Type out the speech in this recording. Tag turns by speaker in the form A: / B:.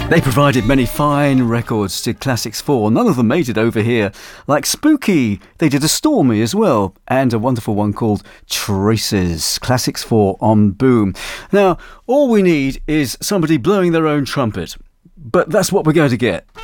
A: They provided many fine records to Classics 4. None of them made it over here. Like Spooky, they did a Stormy as well, and a wonderful one called Traces. Classics 4 on Boom. Now, all we need is somebody blowing their own trumpet. But that's what we're going to get.